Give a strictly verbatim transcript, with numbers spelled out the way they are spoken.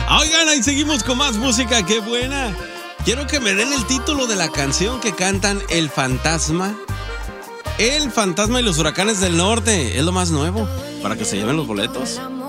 Oigan, ahí seguimos con más música, qué buena. Quiero que me den el título de la canción que cantan El Fantasma. El Fantasma y los Huracanes del Norte. Es lo más nuevo, para que se lleven los boletos.